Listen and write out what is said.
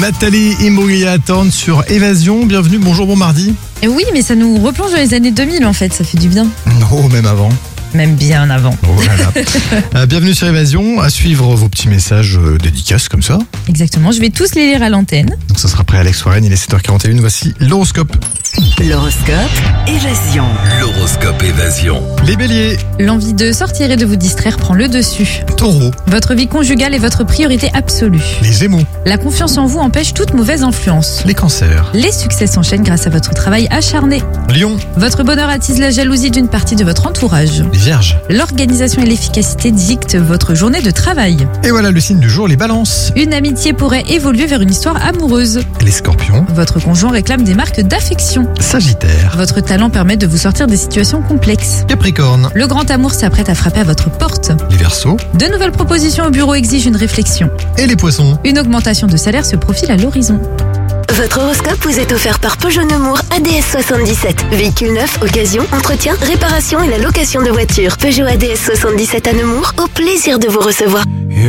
Nathalie Imbruglia attend sur Évasion. Bienvenue, bonjour, bon mardi. Et oui, mais ça nous replonge dans les années 2000 en fait, ça fait du bien. Non, même avant. Même bien avant. Oh là là. Bienvenue sur Évasion, à suivre vos petits messages dédicaces comme ça. Exactement, je vais tous les lire à l'antenne. Donc ça sera prêt Alex Warren, il est 7h41, voici l'horoscope. L'horoscope Évasion. L'horoscope Évasion. Les béliers, L'envie de sortir et de vous distraire prend le dessus. taureaux, Votre vie conjugale est votre priorité absolue. les gémeaux, La confiance en vous empêche toute mauvaise influence. les cancers, Les succès s'enchaînent grâce à votre travail acharné. lions, Votre bonheur attise la jalousie d'une partie de votre entourage. les vierges. L'organisation et l'efficacité dictent votre journée de travail. Et voilà le signe du jour, les balances, Une amitié pourrait évoluer vers une histoire amoureuse. les scorpions, Votre conjoint réclame des marques d'affection. sagittaire, Votre talent permet de vous sortir des situations complexes. capricorne, Le grand amour s'apprête à frapper à votre porte. les verseaux De nouvelles propositions au bureau exigent une réflexion. et les poissons. Une augmentation de salaire se profile à l'horizon. Votre horoscope vous est offert par Peugeot Nemours ADS 77. Véhicule neuf, occasion, entretien, réparation et la location de voitures. Peugeot ADS 77 à Nemours, au plaisir de vous recevoir.